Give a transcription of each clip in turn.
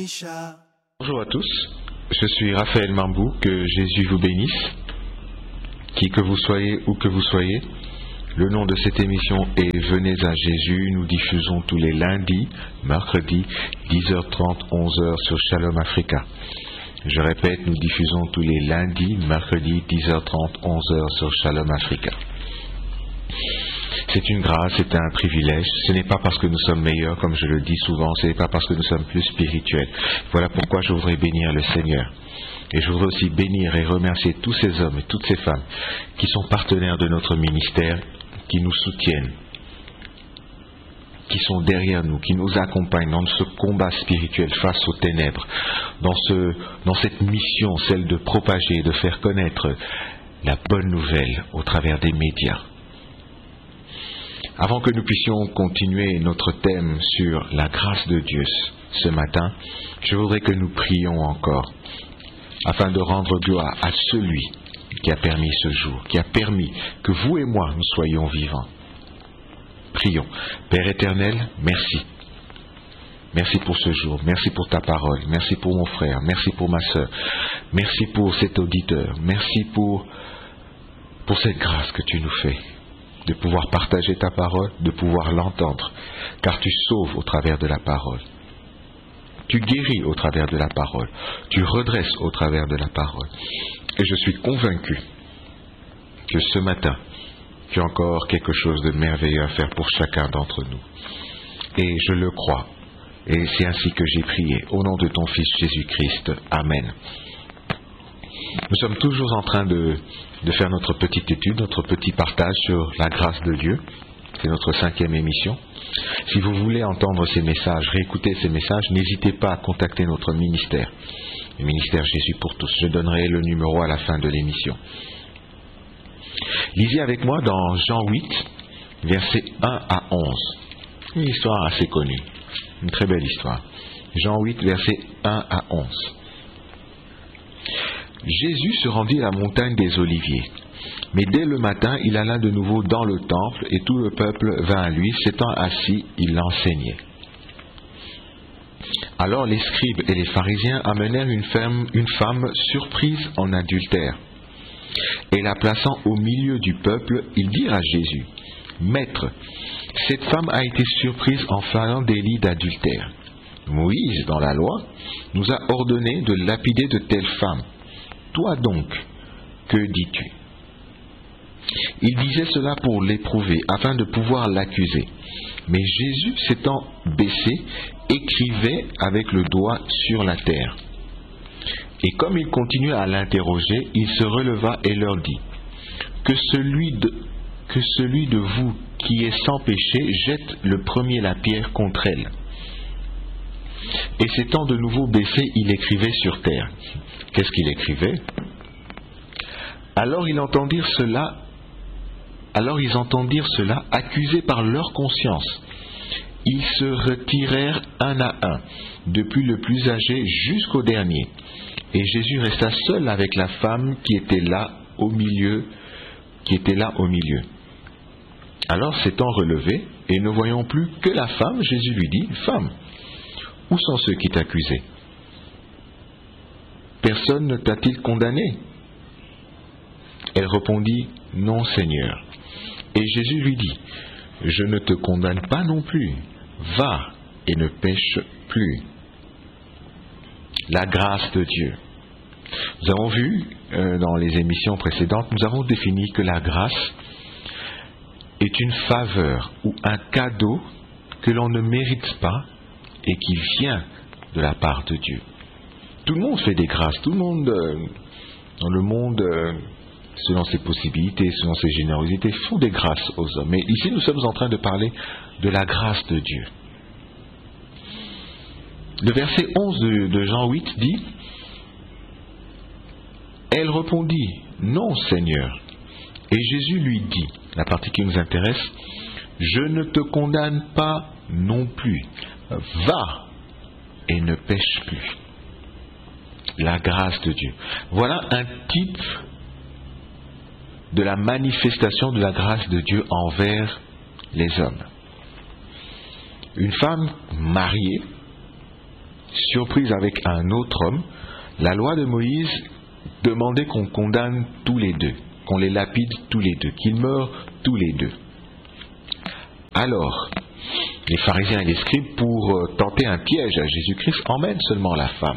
Bonjour à tous, je suis Raphaël Mambou, que Jésus vous bénisse. Qui que vous soyez, où que vous soyez, le nom de cette émission est Venez à Jésus. Nous diffusons tous les lundis, mercredis, 10h30, 11h sur Shalom Africa. Je répète, nous diffusons tous les lundis, mercredis, 10h30, 11h sur Shalom Africa. C'est une grâce, c'est un privilège. Ce n'est pas parce que nous sommes meilleurs, comme je le dis souvent, ce n'est pas parce que nous sommes plus spirituels. Voilà pourquoi je voudrais bénir le Seigneur. Et je voudrais aussi bénir et remercier tous ces hommes et toutes ces femmes qui sont partenaires de notre ministère, qui nous soutiennent, qui sont derrière nous, qui nous accompagnent dans ce combat spirituel face aux ténèbres, dans cette mission, celle de propager, de faire connaître la bonne nouvelle au travers des médias. Avant que nous puissions continuer notre thème sur la grâce de Dieu ce matin, je voudrais que nous prions encore, afin de rendre gloire à celui qui a permis ce jour, qui a permis que vous et moi nous soyons vivants. Prions. Père éternel, merci. Merci pour ce jour, merci pour ta parole, merci pour mon frère, merci pour ma sœur, merci pour cet auditeur, merci pour cette grâce que tu nous fais, de pouvoir partager ta parole, de pouvoir l'entendre, car tu sauves au travers de la parole. Tu guéris au travers de la parole, tu redresses au travers de la parole. Et je suis convaincu que ce matin, tu as encore quelque chose de merveilleux à faire pour chacun d'entre nous. Et je le crois. Et c'est ainsi que j'ai prié. Au nom de ton Fils Jésus-Christ. Amen. Nous sommes toujours en train de faire notre petite étude, notre petit partage sur la grâce de Dieu. C'est notre 5e émission. Si vous voulez entendre ces messages, réécouter ces messages, n'hésitez pas à contacter notre ministère, le ministère Jésus pour tous. Je donnerai le numéro à la fin de l'émission. Lisez avec moi dans Jean 8, versets 1 à 11. Une histoire assez connue, une très belle histoire. Jean 8, versets 1 à 11. Jésus se rendit à la montagne des Oliviers. Mais dès le matin, il alla de nouveau dans le temple, et tout le peuple vint à lui. S'étant assis, il l'enseignait. Alors les scribes et les pharisiens amenèrent une femme surprise en adultère. Et la plaçant au milieu du peuple, ils dirent à Jésus, « Maître, cette femme a été surprise en faisant délit d'adultère. Moïse, dans la loi, nous a ordonné de lapider de telles femmes. Toi donc, que dis-tu » Il disait cela pour l'éprouver, afin de pouvoir l'accuser. Mais Jésus, s'étant baissé, écrivait avec le doigt sur la terre. Et comme il continuait à l'interroger, il se releva et leur dit, que celui de vous qui est sans péché jette le premier la pierre contre elle. Et s'étant de nouveau baissé, il écrivait sur terre. Qu'est-ce qu'il écrivait ? Alors ils entendirent cela, accusés par leur conscience. Ils se retirèrent un à un, depuis le plus âgé jusqu'au dernier. Et Jésus resta seul avec la femme qui était là au milieu. Alors s'étant relevé, et ne voyant plus que la femme, Jésus lui dit, « Femme, où sont ceux qui t'accusaient ? Personne ne t'a-t-il condamné ?» Elle répondit, « Non, Seigneur. » Et Jésus lui dit, « Je ne te condamne pas non plus. Va et ne pêche plus. » La grâce de Dieu. Nous avons vu dans les émissions précédentes, nous avons défini que la grâce est une faveur ou un cadeau que l'on ne mérite pas et qui vient de la part de Dieu. Tout le monde fait des grâces, tout le monde dans le monde, selon ses possibilités, selon ses générosités, font des grâces aux hommes. Mais ici, nous sommes en train de parler de la grâce de Dieu. Le verset 11 de Jean 8 dit, « Elle répondit, « Non, Seigneur. » Et Jésus lui dit, la partie qui nous intéresse, « Je ne te condamne pas non plus. Va et ne pêche plus. » La grâce de Dieu. Voilà un type de la manifestation de la grâce de Dieu envers les hommes. Une femme mariée surprise avec un autre homme, la loi de Moïse demandait qu'on condamne tous les deux, qu'on les lapide tous les deux, qu'ils meurent tous les deux. Alors, les pharisiens et les scribes, pour tenter un piège à Jésus-Christ, emmènent seulement la femme.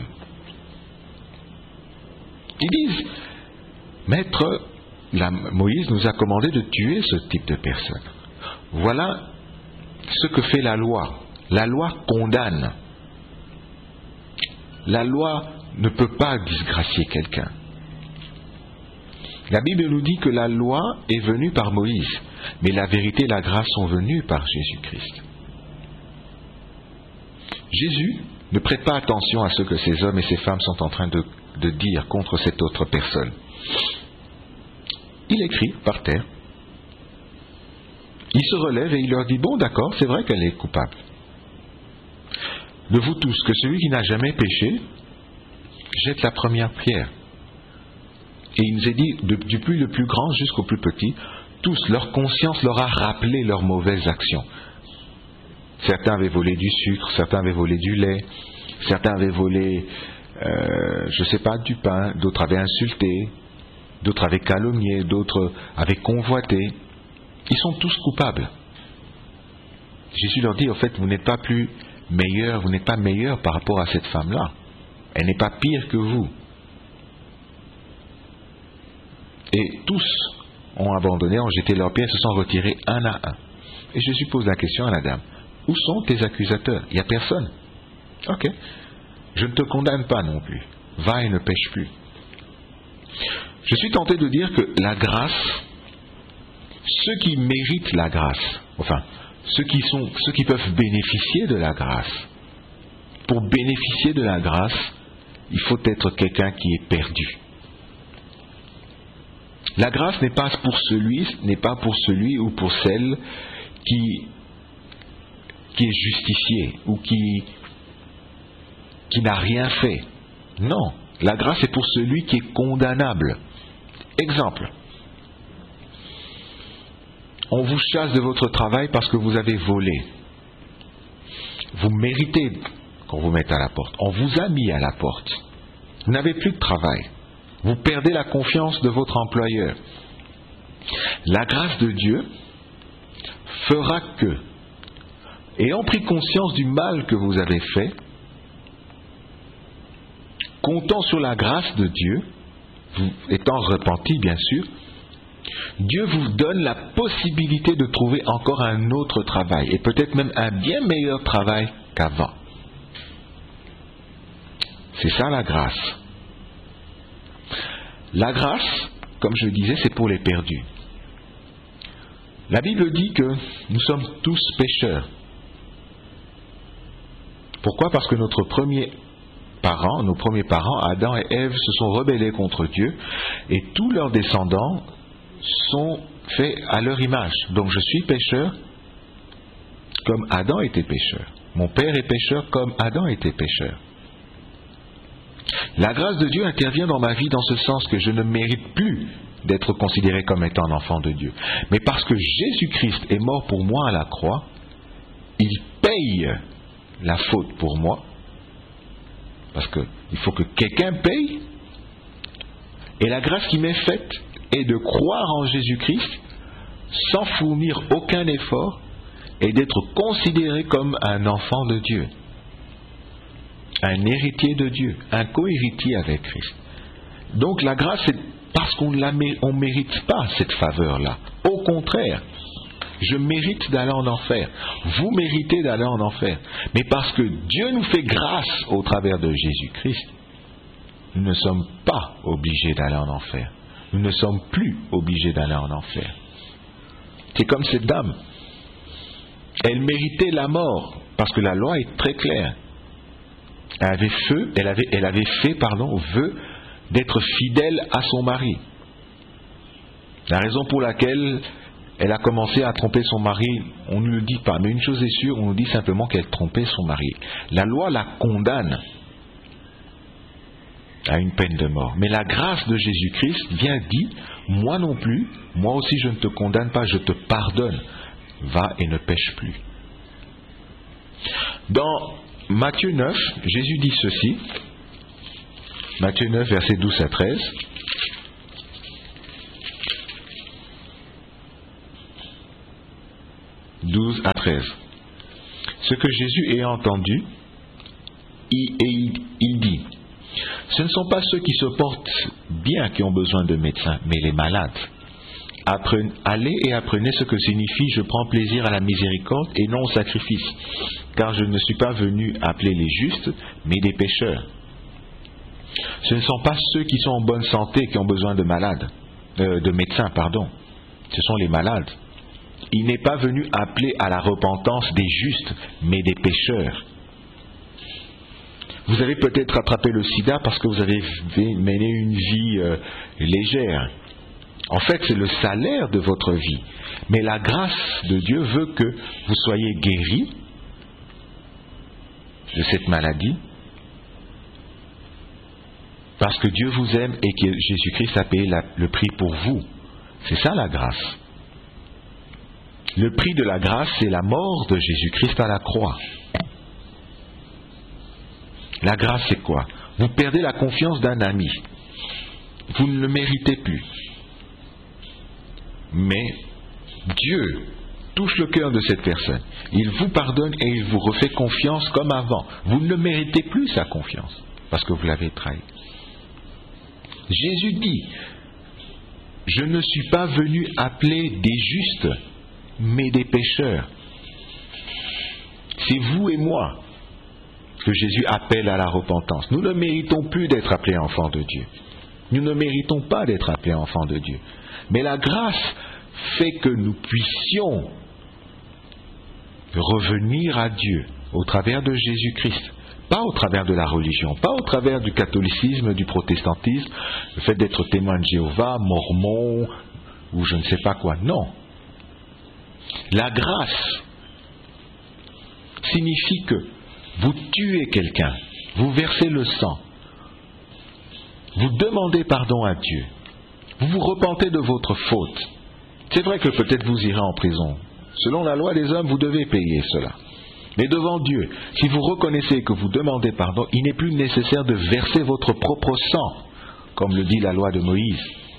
Ils disent, Maître, Moïse nous a commandé de tuer ce type de personne. Voilà ce que fait la loi. La loi condamne. La loi ne peut pas disgracier quelqu'un. La Bible nous dit que la loi est venue par Moïse, mais la vérité et la grâce sont venues par Jésus-Christ. Jésus ne prête pas attention à ce que ces hommes et ces femmes sont en train de dire contre cette autre personne. Il écrit par terre. Il se relève et il leur dit, bon d'accord, c'est vrai qu'elle est coupable. De vous tous, que celui qui n'a jamais péché jette la première pierre. Et il nous est dit, depuis le plus grand jusqu'au plus petit, tous, leur conscience leur a rappelé leurs mauvaises actions. Certains avaient volé du sucre, certains avaient volé du lait, certains avaient volé, du pain, d'autres avaient insulté, d'autres avaient calomnié, d'autres avaient convoité. Ils sont tous coupables. Jésus leur dit, en fait, vous n'êtes pas plus meilleur, vous n'êtes pas meilleur par rapport à cette femme-là. Elle n'est pas pire que vous. Et tous ont abandonné, ont jeté leurs pierres, se sont retirés un à un. Et Jésus pose la question à la dame, où sont tes accusateurs? Il n'y a personne. Ok. Je ne te condamne pas non plus. Va et ne pêche plus. Je suis tenté de dire que la grâce, ceux qui méritent la grâce, enfin, ceux qui peuvent bénéficier de la grâce, pour bénéficier de la grâce, il faut être quelqu'un qui est perdu. La grâce n'est pas pour celui ou pour celle qui est justifié ou qui n'a rien fait. Non, la grâce est pour celui qui est condamnable. Exemple. On vous chasse de votre travail parce que vous avez volé. Vous méritez qu'on vous mette à la porte. On vous a mis à la porte. Vous n'avez plus de travail. Vous perdez la confiance de votre employeur. La grâce de Dieu fera que, ayant pris conscience du mal que vous avez fait, comptant sur la grâce de Dieu, vous étant repenti bien sûr, Dieu vous donne la possibilité de trouver encore un autre travail, et peut-être même un bien meilleur travail qu'avant. C'est ça la grâce. La grâce, comme je le disais, c'est pour les perdus. La Bible dit que nous sommes tous pécheurs. Pourquoi? Parce que nos premiers parents, Adam et Ève, se sont rebellés contre Dieu, et tous leurs descendants sont faits à leur image. Donc je suis pécheur comme Adam était pécheur. Mon père est pécheur comme Adam était pécheur. La grâce de Dieu intervient dans ma vie dans ce sens que je ne mérite plus d'être considéré comme étant un enfant de Dieu. Mais parce que Jésus-Christ est mort pour moi à la croix, il paye la faute pour moi. Parce qu'il faut que quelqu'un paye. Et la grâce qui m'est faite est de croire en Jésus-Christ sans fournir aucun effort et d'être considéré comme un enfant de Dieu. Un héritier de Dieu, un co-héritier avec Christ. Donc la grâce, c'est parce qu'on ne mérite pas cette faveur-là. Au contraire, je mérite d'aller en enfer. Vous méritez d'aller en enfer. Mais parce que Dieu nous fait grâce au travers de Jésus-Christ, nous ne sommes pas obligés d'aller en enfer. Nous ne sommes plus obligés d'aller en enfer. C'est comme cette dame. Elle méritait la mort, parce que la loi est très claire. Elle avait fait vœu d'être fidèle à son mari. La raison pour laquelle elle a commencé à tromper son mari, on ne le dit pas, mais une chose est sûre, on nous dit simplement qu'elle trompait son mari. La loi la condamne à une peine de mort. Mais la grâce de Jésus-Christ vient dit, moi non plus, moi aussi je ne te condamne pas, je te pardonne. Va et ne pêche plus. Dans Matthieu 9, Jésus dit ceci. Matthieu 9, versets 12 à 13. « 12 à 13. Ce que Jésus ayant entendu, il dit, ce ne sont pas ceux qui se portent bien qui ont besoin de médecins, mais les malades. Allez et apprenez ce que signifie « je prends plaisir à la miséricorde et non au sacrifice », car je ne suis pas venu appeler les justes, mais des pécheurs. Ce ne sont pas ceux qui sont en bonne santé qui ont besoin de médecins, pardon. Ce sont les malades. Il n'est pas venu appeler à la repentance des justes, mais des pécheurs. Vous avez peut-être attrapé le sida parce que vous avez mené une vie légère. En fait, c'est le salaire de votre vie. Mais la grâce de Dieu veut que vous soyez guéris de cette maladie, parce que Dieu vous aime et que Jésus-Christ a payé le prix pour vous. C'est ça la grâce. Le prix de la grâce, c'est la mort de Jésus-Christ à la croix. La grâce, c'est quoi? Vous perdez la confiance d'un ami. Vous ne le méritez plus. Mais Dieu touche le cœur de cette personne. Il vous pardonne et il vous refait confiance comme avant. Vous ne méritez plus sa confiance parce que vous l'avez trahi. Jésus dit, je ne suis pas venu appeler des justes, mais des pécheurs. C'est vous et moi que Jésus appelle à la repentance. Nous ne méritons plus d'être appelés enfants de Dieu. Nous ne méritons pas d'être appelés enfants de Dieu. Mais la grâce fait que nous puissions revenir à Dieu au travers de Jésus-Christ. Pas au travers de la religion, pas au travers du catholicisme, du protestantisme, le fait d'être témoin de Jéhovah, mormon, ou je ne sais pas quoi. Non. La grâce signifie que vous tuez quelqu'un, vous versez le sang, vous demandez pardon à Dieu, vous vous repentez de votre faute. C'est vrai que peut-être vous irez en prison. Selon la loi des hommes, vous devez payer cela. Mais devant Dieu, si vous reconnaissez que vous demandez pardon, il n'est plus nécessaire de verser votre propre sang, comme le dit la loi de Moïse.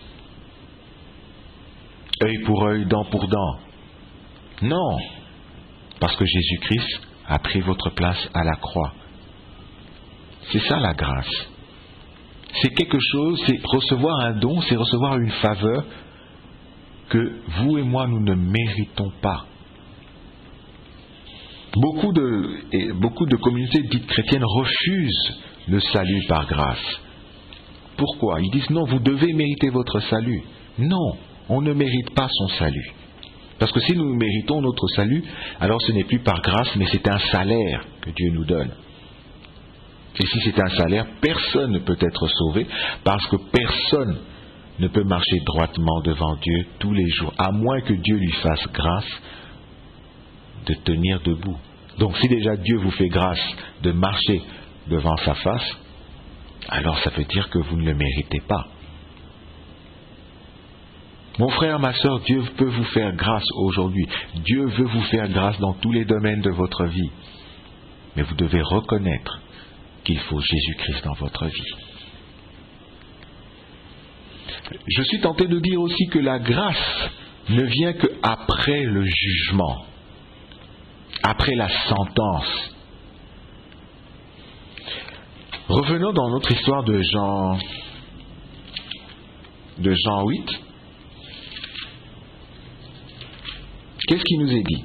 Œil pour œil, dent pour dent. Non, parce que Jésus-Christ a pris votre place à la croix. C'est ça la grâce. C'est quelque chose, c'est recevoir un don, c'est recevoir une faveur que vous et moi, nous ne méritons pas. Beaucoup de communautés dites chrétiennes refusent le salut par grâce. Pourquoi? Ils disent non, vous devez mériter votre salut. Non, on ne mérite pas son salut. Parce que si nous méritons notre salut, alors ce n'est plus par grâce, mais c'est un salaire que Dieu nous donne. Et si c'est un salaire, personne ne peut être sauvé, parce que personne ne peut marcher droitement devant Dieu tous les jours, à moins que Dieu lui fasse grâce de tenir debout. Donc si déjà Dieu vous fait grâce de marcher devant sa face, alors ça veut dire que vous ne le méritez pas. Mon frère, ma soeur, Dieu peut vous faire grâce aujourd'hui. Dieu veut vous faire grâce dans tous les domaines de votre vie. Mais vous devez reconnaître qu'il faut Jésus-Christ dans votre vie. Je suis tenté de dire aussi que la grâce ne vient qu'après le jugement, après la sentence. Revenons dans notre histoire de Jean 8. Qu'est-ce qui nous est dit?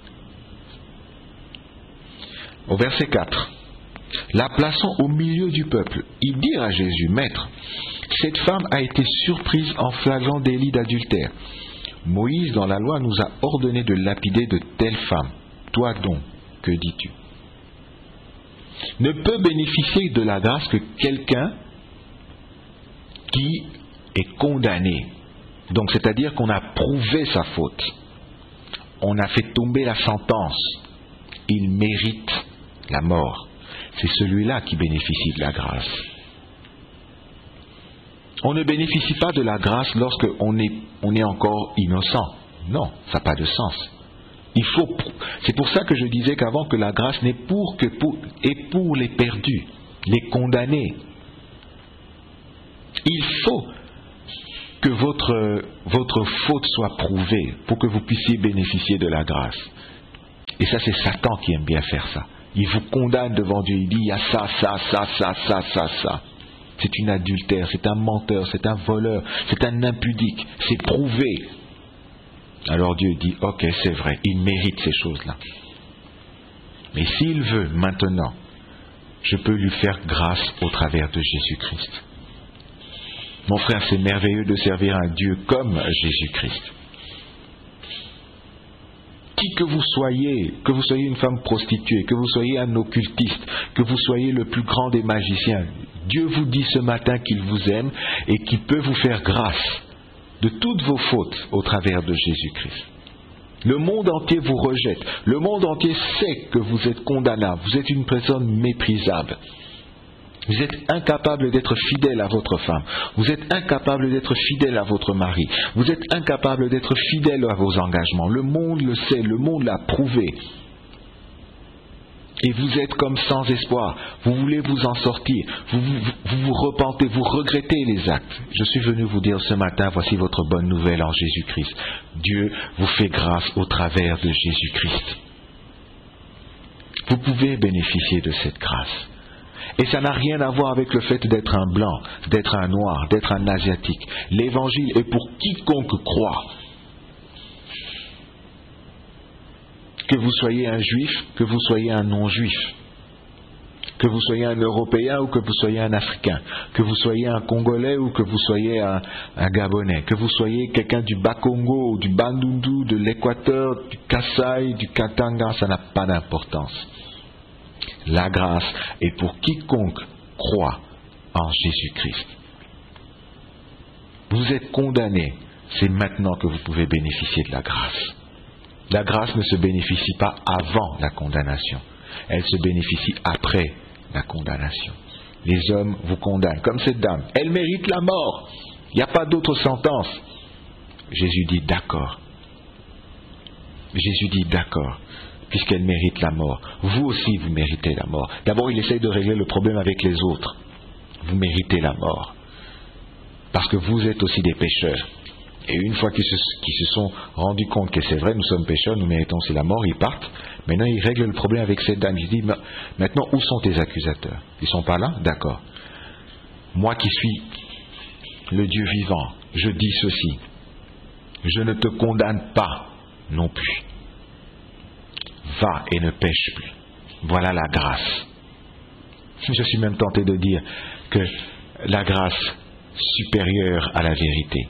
Au verset 4. La plaçant au milieu du peuple, ils dirent à Jésus, Maître, cette femme a été surprise en flagrant délit d'adultère. Moïse, dans la loi, nous a ordonné de lapider de telles femmes. Toi donc, que dis-tu? Ne peut bénéficier de la grâce que quelqu'un qui est condamné. Donc, c'est-à-dire qu'on a prouvé sa faute. On a fait tomber la sentence. Il mérite la mort. C'est celui-là qui bénéficie de la grâce. On ne bénéficie pas de la grâce lorsqu'on est encore innocent. Non, ça n'a pas de sens. C'est pour ça que je disais qu'avant que la grâce n'est pour les perdus, les condamnés. Il faut que votre faute soit prouvée pour que vous puissiez bénéficier de la grâce. Et ça, c'est Satan qui aime bien faire ça. Il vous condamne devant Dieu, il dit, il y a ça. C'est une adultère, c'est un menteur, c'est un voleur, c'est un impudique, c'est prouvé. Alors Dieu dit, ok, c'est vrai, il mérite ces choses-là. Mais s'il veut maintenant, je peux lui faire grâce au travers de Jésus-Christ. Mon frère, c'est merveilleux de servir un Dieu comme Jésus-Christ. Qui que vous soyez une femme prostituée, que vous soyez un occultiste, que vous soyez le plus grand des magiciens, Dieu vous dit ce matin qu'il vous aime et qu'il peut vous faire grâce de toutes vos fautes au travers de Jésus-Christ. Le monde entier vous rejette. Le monde entier sait que vous êtes condamnable. Vous êtes une personne méprisable. Vous êtes incapable d'être fidèle à votre femme. Vous êtes incapable d'être fidèle à votre mari. Vous êtes incapable d'être fidèle à vos engagements. Le monde le sait, le monde l'a prouvé. Et vous êtes comme sans espoir. Vous voulez vous en sortir. Vous repentez, vous regrettez les actes. Je suis venu vous dire ce matin, voici votre bonne nouvelle en Jésus-Christ. Dieu vous fait grâce au travers de Jésus-Christ. Vous pouvez bénéficier de cette grâce. Et ça n'a rien à voir avec le fait d'être un blanc, d'être un noir, d'être un asiatique. L'évangile est pour quiconque croit. Que vous soyez un juif, que vous soyez un non-juif, que vous soyez un Européen ou que vous soyez un Africain, que vous soyez un Congolais ou que vous soyez un Gabonais, que vous soyez quelqu'un du Bas-Congo, du Bandundu, de l'Équateur, du Kasaï, du Katanga, ça n'a pas d'importance. La grâce est pour quiconque croit en Jésus-Christ. Vous êtes condamné, c'est maintenant que vous pouvez bénéficier de la grâce. La grâce ne se bénéficie pas avant la condamnation, elle se bénéficie après la condamnation. Les hommes vous condamnent, comme cette dame, elle mérite la mort, il n'y a pas d'autre sentence. Jésus dit d'accord. Jésus dit d'accord. Puisqu'elle mérite la mort. Vous aussi, vous méritez la mort. D'abord, il essaye de régler le problème avec les autres. Vous méritez la mort. Parce que vous êtes aussi des pécheurs. Et une fois qu'ils se sont rendus compte que c'est vrai, nous sommes pécheurs, nous méritons aussi la mort, ils partent. Maintenant, ils règlent le problème avec cette dame. Il dit, maintenant, où sont tes accusateurs? Ils ne sont pas là? D'accord. Moi qui suis le Dieu vivant, je dis ceci. Je ne te condamne pas non plus. Va et ne pêche plus. Voilà la grâce. Je suis même tenté de dire que la grâce supérieure à la vérité.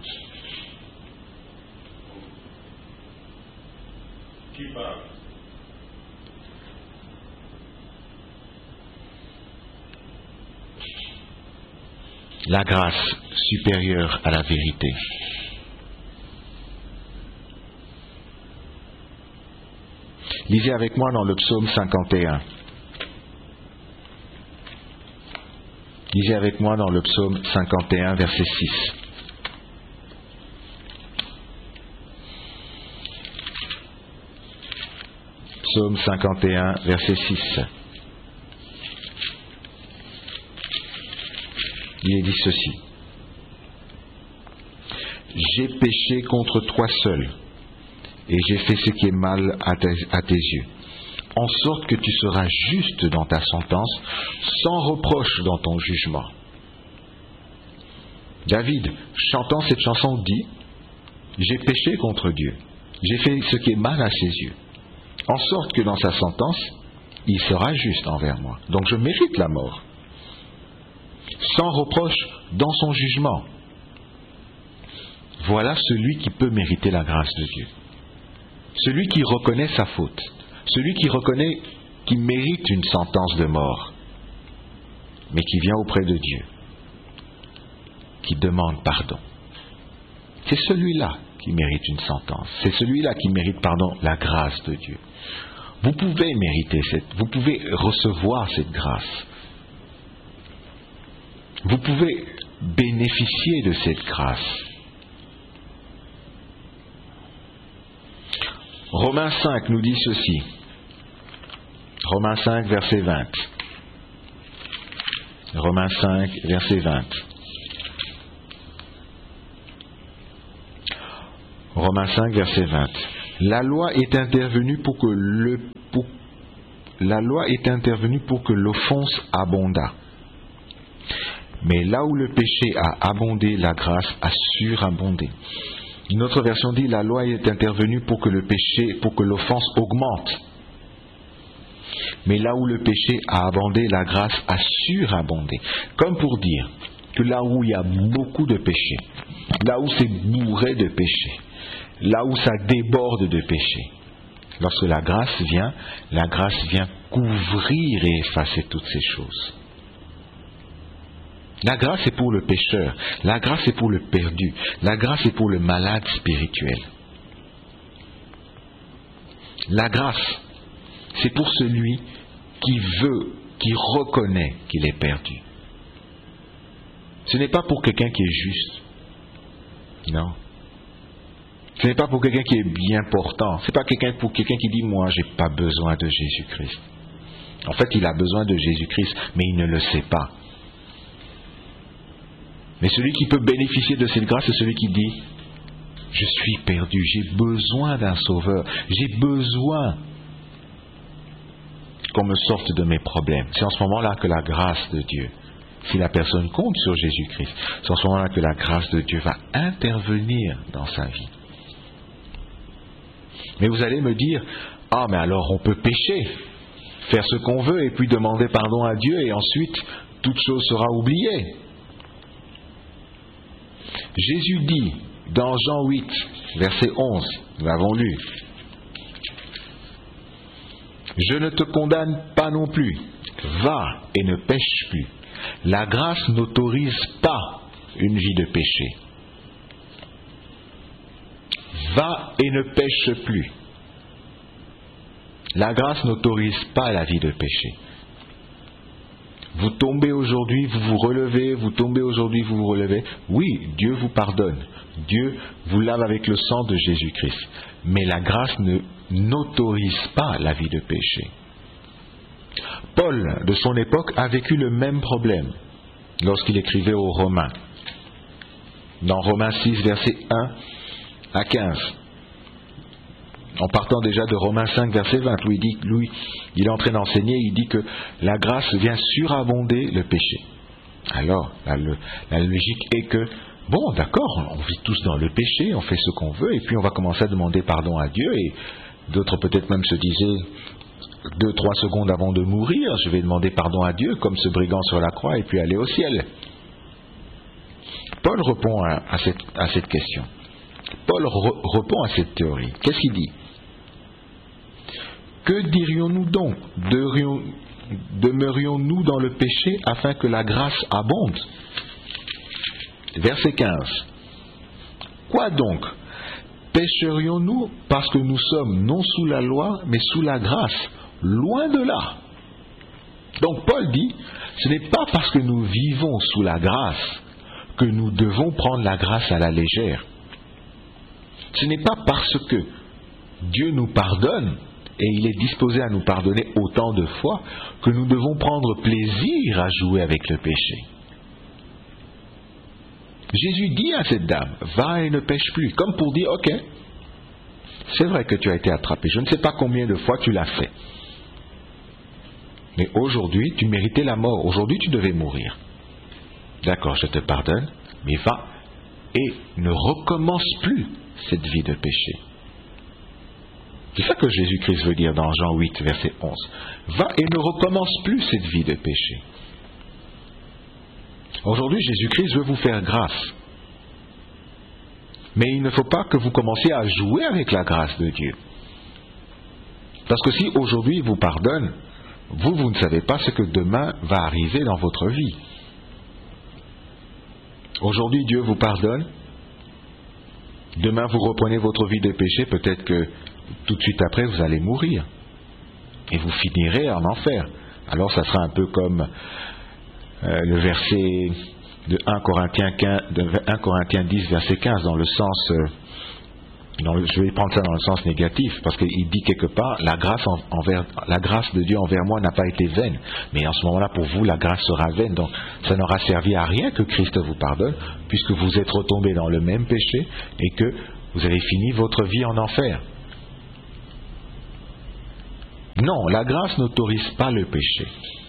Qui parle? La grâce supérieure à la vérité. Lisez avec moi dans le psaume 51. Lisez avec moi dans le psaume 51, verset 6. Psaume 51, verset 6. Il est dit ceci. J'ai péché contre toi seul, et j'ai fait ce qui est mal à tes yeux, en sorte que tu seras juste dans ta sentence, sans reproche dans ton jugement. David, chantant cette chanson, dit, j'ai péché contre Dieu, j'ai fait ce qui est mal à ses yeux, en sorte que dans sa sentence, il sera juste envers moi. Donc je mérite la mort. Sans reproche dans son jugement. Voilà celui qui peut mériter la grâce de Dieu. Celui qui reconnaît sa faute. Celui qui reconnaît qu'il mérite une sentence de mort, mais qui vient auprès de Dieu, qui demande pardon. C'est celui-là qui mérite une sentence. C'est celui-là qui mérite, la grâce de Dieu. Vous pouvez mériter vous pouvez recevoir cette grâce. Vous pouvez bénéficier de cette grâce. Romains 5 nous dit ceci. Romains 5, verset 20. Romains 5, verset 20. Romains 5, verset 20. La loi est intervenue pour que l'offense abondât. Mais là où le péché a abondé, la grâce a surabondé. Une autre version dit la loi est intervenue pour que l'offense augmente. Mais là où le péché a abondé, la grâce a surabondé. Comme pour dire que là où il y a beaucoup de péché, là où c'est bourré de péché, là où ça déborde de péché, lorsque la grâce vient couvrir et effacer toutes ces choses. La grâce est pour le pécheur, la grâce est pour le perdu, la grâce est pour le malade spirituel. La grâce, c'est pour celui qui reconnaît qu'il est perdu. Ce n'est pas pour quelqu'un qui est juste. Non. Ce n'est pas pour quelqu'un qui est bien portant. Ce n'est pas pour quelqu'un qui dit « moi, je n'ai pas besoin de Jésus-Christ ». En fait, il a besoin de Jésus-Christ, mais il ne le sait pas. Mais celui qui peut bénéficier de cette grâce, c'est celui qui dit « je suis perdu, j'ai besoin d'un sauveur, j'ai besoin qu'on me sorte de mes problèmes ». C'est en ce moment-là que la grâce de Dieu, si la personne compte sur Jésus-Christ, c'est en ce moment-là que la grâce de Dieu va intervenir dans sa vie. Mais vous allez me dire, ah mais alors on peut pécher, faire ce qu'on veut et puis demander pardon à Dieu et ensuite toute chose sera oubliée. Jésus dit dans Jean 8, verset 11, nous l'avons lu, « Je ne te condamne pas non plus, va et ne pêche plus. La grâce n'autorise pas une vie de péché. Va et ne pêche plus. La grâce n'autorise pas la vie de péché. Vous tombez aujourd'hui, vous vous relevez, vous tombez aujourd'hui, vous vous relevez. Oui, Dieu vous pardonne. Dieu vous lave avec le sang de Jésus-Christ. Mais la grâce n'autorise pas la vie de péché. Paul, de son époque, a vécu le même problème lorsqu'il écrivait aux Romains. Dans Romains 6, versets 1 à 15. En partant déjà de Romains 5, verset 20, où il est en train d'enseigner, il dit que la grâce vient surabonder le péché. Alors, la logique est que, bon, d'accord, on vit tous dans le péché, on fait ce qu'on veut, et puis on va commencer à demander pardon à Dieu, et d'autres peut-être même se disaient, 2-3 secondes avant de mourir, je vais demander pardon à Dieu, comme ce brigand sur la croix, et puis aller au ciel. Paul répond à cette question. Paul répond à cette théorie. Qu'est-ce qu'il dit ? Que dirions-nous donc ? Demeurions-nous dans le péché afin que la grâce abonde ? Verset 15. Quoi donc ? Pécherions-nous parce que nous sommes non sous la loi, mais sous la grâce ? Loin de là. Donc Paul dit, ce n'est pas parce que nous vivons sous la grâce que nous devons prendre la grâce à la légère. Ce n'est pas parce que Dieu nous pardonne et il est disposé à nous pardonner autant de fois que nous devons prendre plaisir à jouer avec le péché. Jésus dit à cette dame, va et ne pêche plus, comme pour dire, ok, c'est vrai que tu as été attrapé, je ne sais pas combien de fois tu l'as fait. Mais aujourd'hui, tu méritais la mort, aujourd'hui tu devais mourir. D'accord, je te pardonne, mais va et ne recommence plus cette vie de péché. C'est ça que Jésus-Christ veut dire dans Jean 8, verset 11. Va et ne recommence plus cette vie de péché. Aujourd'hui, Jésus-Christ veut vous faire grâce. Mais il ne faut pas que vous commenciez à jouer avec la grâce de Dieu. Parce que si aujourd'hui il vous pardonne, vous ne savez pas ce que demain va arriver dans votre vie. Aujourd'hui, Dieu vous pardonne. Demain, vous reprenez votre vie de péché. Peut-être que tout de suite après, vous allez mourir. Et vous finirez en enfer. Alors, ça sera un peu comme le verset de 1 Corinthiens 10, verset 15, dans le sens je vais prendre ça dans le sens négatif, parce qu'il dit quelque part, la grâce de Dieu envers moi n'a pas été vaine. Mais en ce moment-là, pour vous, la grâce sera vaine. Donc, ça n'aura servi à rien que Christ vous pardonne, puisque vous êtes retombés dans le même péché et que vous avez fini votre vie en enfer. Non, la grâce n'autorise pas le péché.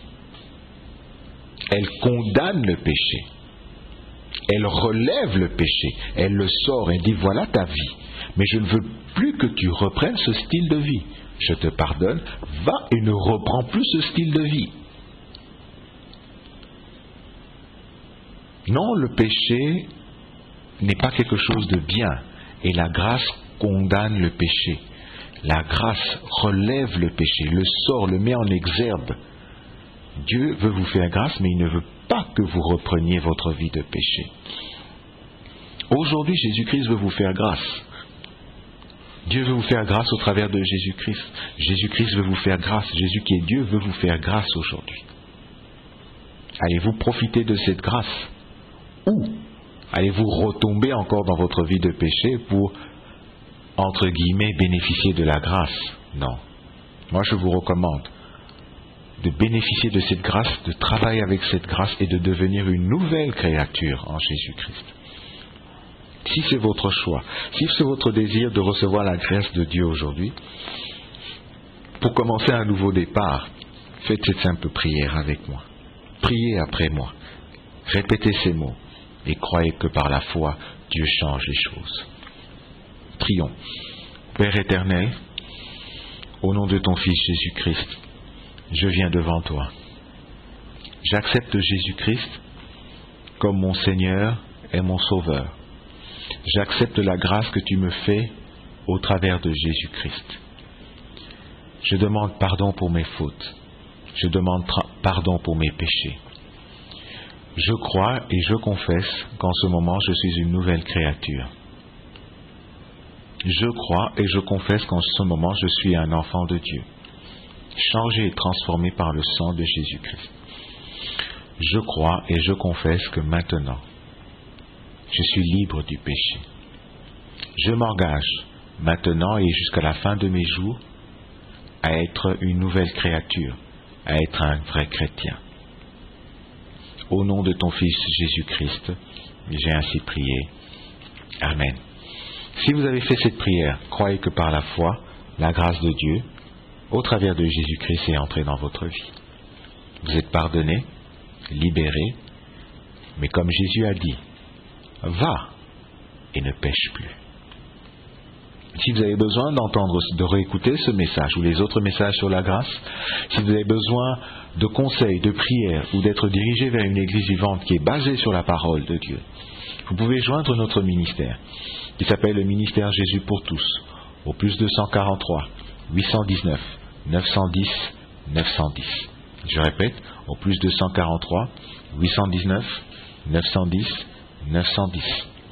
Elle condamne le péché. Elle relève le péché. Elle le sort et dit, voilà ta vie. Mais je ne veux plus que tu reprennes ce style de vie. Je te pardonne, va et ne reprends plus ce style de vie. Non, le péché n'est pas quelque chose de bien. Et la grâce condamne le péché. La grâce relève le péché, le sort, le met en exergue. Dieu veut vous faire grâce, mais il ne veut pas que vous repreniez votre vie de péché. Aujourd'hui, Jésus-Christ veut vous faire grâce. Dieu veut vous faire grâce au travers de Jésus-Christ. Jésus-Christ veut vous faire grâce. Jésus qui est Dieu veut vous faire grâce aujourd'hui. Allez-vous profiter de cette grâce? Ou allez-vous retomber encore dans votre vie de péché pour, entre guillemets, bénéficier de la grâce? Non. Moi, je vous recommande de bénéficier de cette grâce, de travailler avec cette grâce et de devenir une nouvelle créature en Jésus-Christ. Si c'est votre choix, si c'est votre désir de recevoir la grâce de Dieu aujourd'hui, pour commencer un nouveau départ, faites cette simple prière avec moi. Priez après moi. Répétez ces mots et croyez que par la foi, Dieu change les choses. Prions. Père éternel, au nom de ton Fils Jésus-Christ, je viens devant toi. J'accepte Jésus-Christ comme mon Seigneur et mon Sauveur. J'accepte la grâce que tu me fais au travers de Jésus-Christ. Je demande pardon pour mes fautes. Je demande pardon pour mes péchés. Je crois et je confesse qu'en ce moment je suis une nouvelle créature. Je crois et je confesse qu'en ce moment je suis un enfant de Dieu, changé et transformé par le sang de Jésus-Christ. Je crois et je confesse que maintenant, je suis libre du péché. Je m'engage maintenant et jusqu'à la fin de mes jours à être une nouvelle créature, à être un vrai chrétien. Au nom de ton Fils Jésus-Christ, j'ai ainsi prié. Amen. Si vous avez fait cette prière, croyez que par la foi, la grâce de Dieu, au travers de Jésus-Christ, est entrée dans votre vie. Vous êtes pardonné, libéré, mais comme Jésus a dit, va et ne pêche plus. Si vous avez besoin de réécouter ce message ou les autres messages sur la grâce, si vous avez besoin de conseils, de prières ou d'être dirigé vers une église vivante qui est basée sur la parole de Dieu, vous pouvez joindre notre ministère qui s'appelle le ministère Jésus pour tous au plus 243 819 910 910. Je répète, au plus 243 819 910 910.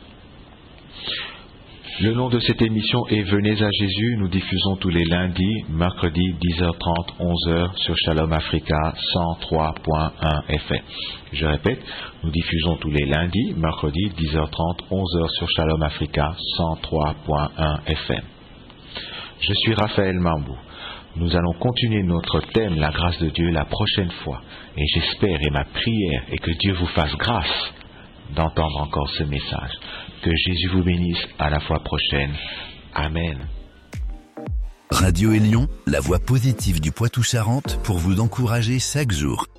Le nom de cette émission est Venez à Jésus. Nous diffusons tous les lundis, mercredis, 10h30, 11h sur Shalom Africa 103.1 FM. Je répète, nous diffusons tous les lundis, mercredis, 10h30, 11h sur Shalom Africa 103.1 FM. Je suis Raphaël Mambou. Nous allons continuer notre thème, la grâce de Dieu, la prochaine fois. Et j'espère, et ma prière, est que Dieu vous fasse grâce d'entendre encore ce message. Que Jésus vous bénisse à la fois prochaine. Amen. Radio Élion, la voix positive du Poitou-Charentes pour vous encourager chaque jour.